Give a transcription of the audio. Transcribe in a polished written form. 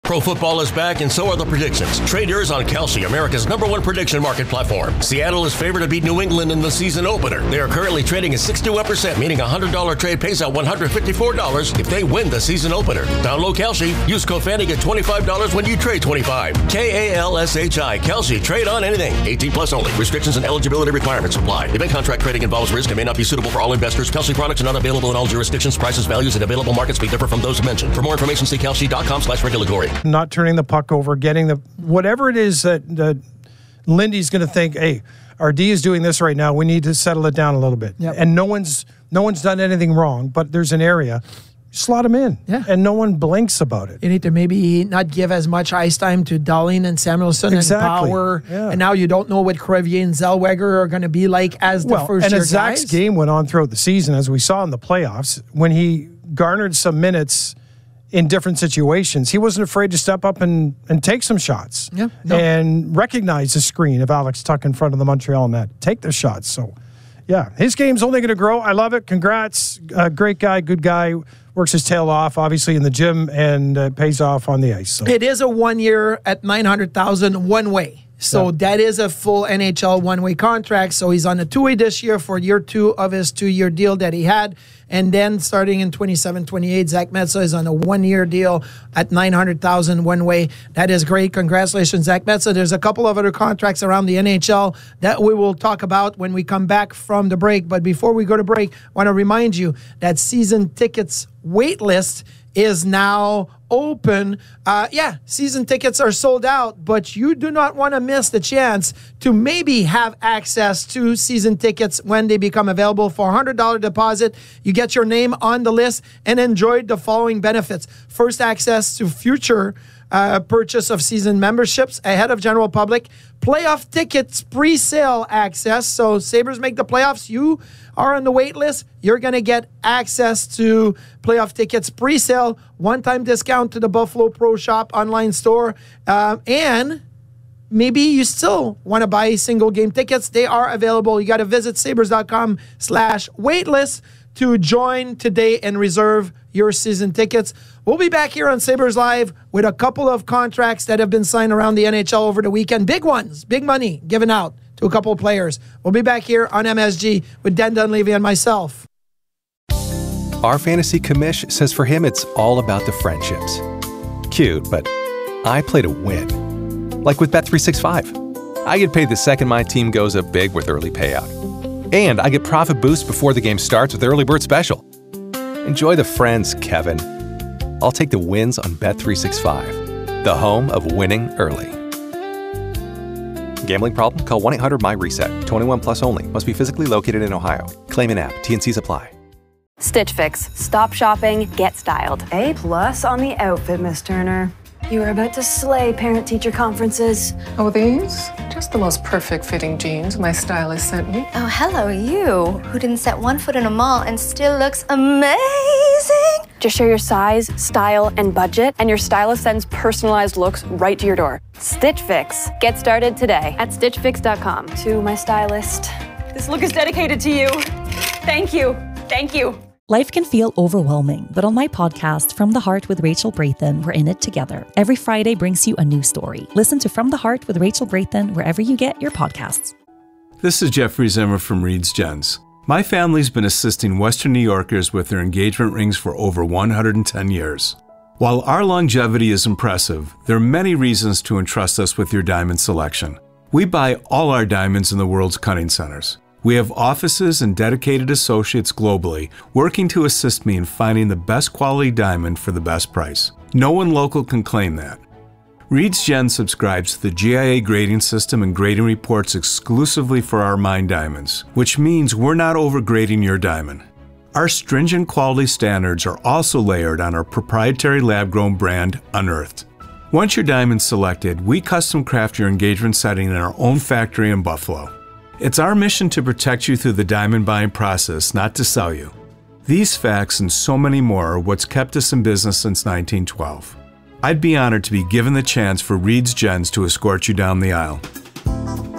Pro football is back and so are the predictions. Trade yours on Kalshi, America's #1 prediction market platform. Seattle is favored to beat New England in the season opener. They are currently trading at 61%, meaning a $100 trade pays out $154 if they win the season opener. Download Kalshi. Use code FANNY, get $25 when you trade 25. Kalshi. Kalshi. Trade on anything. 18 plus only. Restrictions and eligibility requirements apply. Event contract trading involves risk and may not be suitable for all investors. Kalshi products are not available in all jurisdictions. Prices, values, and available markets may differ from those mentioned. For more information, see kalshi.com/regulatory. Not turning the puck over, getting the whatever it is that Lindy's going to think, hey, our D is doing this right now. We need to settle it down a little bit. Yep. And no one's done anything wrong, but there's an area. Slot him in, and no one blinks about it. You need to maybe not give as much ice time to Dahlin and Samuelsson and Power. Yeah. And now you don't know what Crevier and Zellweger are going to be like as the first-year guys. And as Zach's game went on throughout the season, as we saw in the playoffs, when he garnered some minutes in different situations, he wasn't afraid to step up and take some shots and recognize the screen of Alex Tuch in front of the Montreal net. Take the shots. So, yeah, his game's only going to grow. I love it. Congrats. Great guy, good guy. Works his tail off, obviously, in the gym and pays off on the ice. So. It is a 1 year at $900,000 one way. So that is a full NHL one-way contract. So he's on a two-way this year for year 2 of his 2-year deal that he had. And then starting in 27-28, Zach Metsa is on a 1-year deal at $900,000 one way. That is great. Congratulations, Zach Metsa. There's a couple of other contracts around the NHL that we will talk about when we come back from the break. But before we go to break, I want to remind you that season tickets wait list is now open. Season tickets are sold out, but you do not want to miss the chance to maybe have access to season tickets when they become available. For a $100 deposit, you get your name on the list and enjoy the following benefits. First, access to future purchase of season memberships ahead of general public. Playoff tickets pre-sale access. So Sabres make the playoffs. You are on the wait list. You're going to get access to playoff tickets pre-sale. One-time discount to the Buffalo Pro Shop online store. And maybe you still want to buy single game tickets. They are available. You got to visit sabres.com/waitlist to join today and reserve your season tickets. We'll be back here on Sabres Live with a couple of contracts that have been signed around the NHL over the weekend. Big ones, big money given out to a couple of players. We'll be back here on MSG with Dan Dunleavy and myself. Our fantasy commish says for him it's all about the friendships. Cute, but I play to win. Like with Bet365. I get paid the second my team goes up big with early payout. And I get profit boost before the game starts with Early Bird Special. Enjoy the friends, Kevin. I'll take the wins on Bet365, the home of winning early. Gambling problem? Call 1-800-MY-RESET. 21 plus only. Must be physically located in Ohio. Claim in app. T&Cs apply. Stitch Fix. Stop shopping. Get styled. A+ on the outfit, Miss Turner. You are about to slay parent-teacher conferences. Oh, these? Just the most perfect fitting jeans my stylist sent me. Oh, hello, you, who didn't set one foot in a mall and still looks amazing. Just share your size, style, and budget, and your stylist sends personalized looks right to your door. Stitch Fix. Get started today at StitchFix.com. To my stylist. This look is dedicated to you. Thank you. Thank you. Life can feel overwhelming, but on my podcast, From the Heart with Rachel Brathen, we're in it together. Every Friday brings you a new story. Listen to From the Heart with Rachel Brathen wherever you get your podcasts. This is Jeffrey Zimmer from Reed's Gents. My family's been assisting Western New Yorkers with their engagement rings for over 110 years. While our longevity is impressive, there are many reasons to entrust us with your diamond selection. We buy all our diamonds in the world's cutting centers. We have offices and dedicated associates globally working to assist me in finding the best quality diamond for the best price. No one local can claim that. Reed's Gen subscribes to the GIA grading system and grading reports exclusively for our mined diamonds, which means we're not overgrading your diamond. Our stringent quality standards are also layered on our proprietary lab-grown brand, Unearthed. Once your diamond's selected, we custom craft your engagement setting in our own factory in Buffalo. It's our mission to protect you through the diamond buying process, not to sell you. These facts and so many more are what's kept us in business since 1912. I'd be honored to be given the chance for Reed's Gens to escort you down the aisle.